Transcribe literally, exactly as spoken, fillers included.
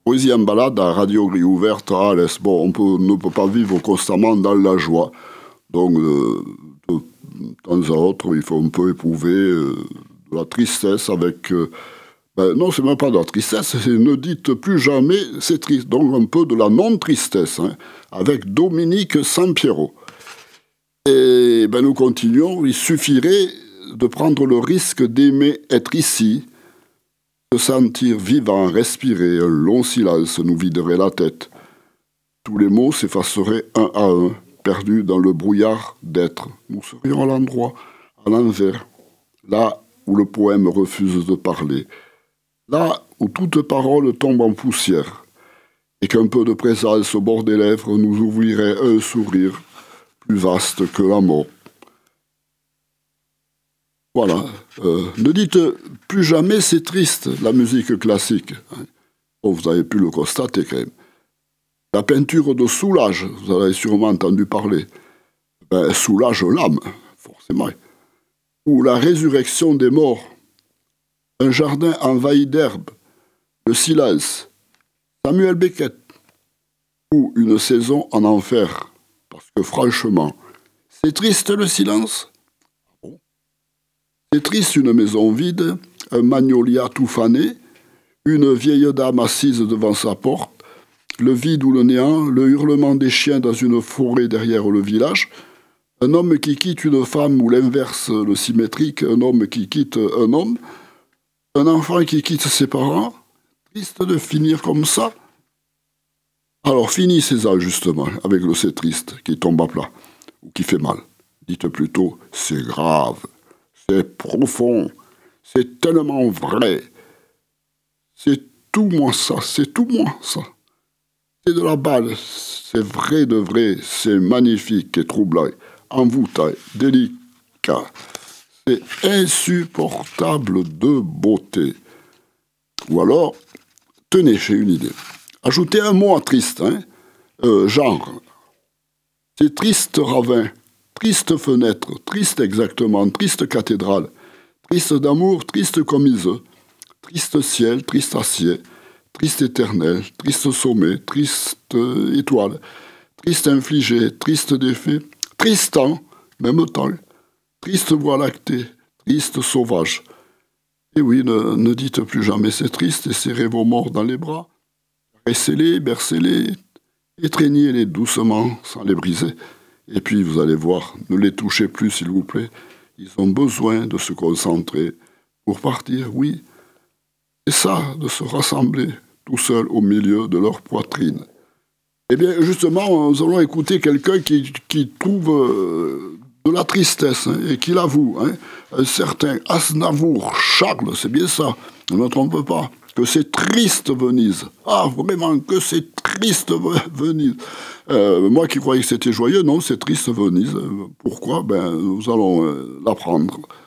Poésie en balade à Radio Grille Ouverte à Alès. Bon, on peut, ne peut pas vivre constamment dans la joie. Donc, euh, de temps à autre, il faut un peu éprouver euh, de la tristesse avec... Euh, ben, non, c'est même pas de la tristesse, c'est ne dites plus jamais c'est triste. Donc, un peu de la non-tristesse, hein, avec Dominique Sampiero. Et ben, nous continuons. Il suffirait de prendre le risque d'aimer être ici, de sentir vivant, respirer, un long silence nous viderait la tête. Tous les mots s'effaceraient un à un, perdus dans le brouillard d'être. Nous serions à l'endroit, à l'envers, là où le poème refuse de parler, là où toute parole tombe en poussière, et qu'un peu de présence au bord des lèvres nous ouvrirait un sourire plus vaste que la mort. Voilà. Euh, ne dites plus jamais c'est triste, la musique classique. Bon, vous avez pu le constater quand même. La peinture de Soulage, vous avez sûrement entendu parler. Ben, soulage l'âme, forcément. Ou la résurrection des morts. Un jardin envahi d'herbes. Le silence. Samuel Beckett. Ou une saison en enfer. Parce que franchement, c'est triste le silence. C'est triste une maison vide, un magnolia tout fané, une vieille dame assise devant sa porte, le vide ou le néant, le hurlement des chiens dans une forêt derrière le village, un homme qui quitte une femme ou l'inverse, le symétrique, un homme qui quitte un homme, un enfant qui quitte ses parents. Triste de finir comme ça. Alors finissez-en justement avec le c'est triste qui tombe à plat ou qui fait mal. Dites plutôt c'est grave. C'est profond, c'est tellement vrai. C'est tout moi ça, c'est tout moi ça. C'est de la balle, c'est vrai de vrai, c'est magnifique et troublant, envoûtant, délicat. C'est insupportable de beauté. Ou alors, tenez, j'ai une idée. Ajoutez un mot à triste, hein, euh, genre. C'est triste ravin. Triste fenêtre, triste exactement, triste cathédrale, triste d'amour, triste commise, triste ciel, triste acier, triste éternel, triste sommet, triste étoile, triste infligé, triste défait, tristant, même temps, triste voie lactée, triste sauvage. Et oui, ne, ne dites plus jamais c'est triste et serrez vos morts dans les bras, caressez-les, bercez-les, étreignez-les doucement sans les briser. Et puis, vous allez voir, ne les touchez plus, s'il vous plaît. Ils ont besoin de se concentrer pour partir, oui. C'est ça, de se rassembler tout seul au milieu de leur poitrine. Eh bien, justement, nous allons écouter quelqu'un qui, qui trouve euh, de la tristesse hein, et qui l'avoue. Hein, un certain Aznavour Charles, c'est bien ça, ne me trompe pas. Que c'est triste Venise. Ah, vraiment, que c'est triste Venise. Euh, moi qui croyais que c'était joyeux, non, c'est triste Venise. Pourquoi? Ben, nous allons euh, l'apprendre.